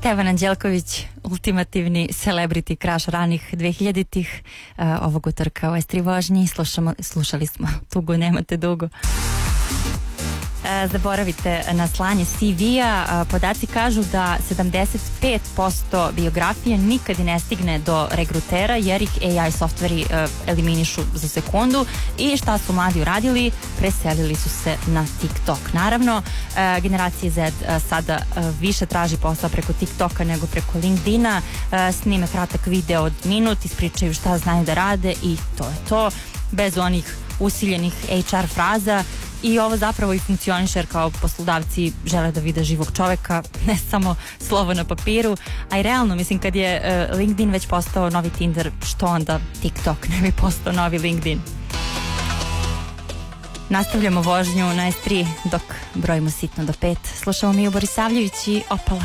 Stevan Anđelković, ultimativni celebrity crush ranih 2000-ih, ovog utorka u S3 vožnji. Slušali smo Tugu nemate dugo. Zaboravite na slanje CV-a. Podaci kažu da 75% biografije nikad i ne stigne do regrutera jer ih AI softveri eliminišu za sekundu. I šta su mladi uradili? Preselili su se na TikTok. Naravno, generacija Z sada više traži posao preko TikToka nego preko LinkedIna. Snime kratak video od minut, ispričaju šta znaju da rade i to je to. Bez onih usiljenih HR fraza. I ovo zapravo i funkcioniše jer kao poslodavci žele da vide živog čoveka, ne samo slovo na papiru, a i realno, mislim, kad je LinkedIn već postao novi Tinder, što onda TikTok ne bi postao novi LinkedIn? Nastavljamo vožnju na S3 dok brojimo sitno do 5. Slušamo Miju Borisavljević i Opala.